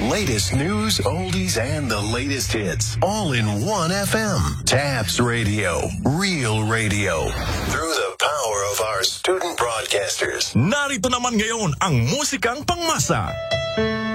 Latest news, oldies, and the latest hits. All in one FM. Tabs Radio. Real radio. Through the power of our student broadcasters. Narito naman ngayon ang musikang pangmasa.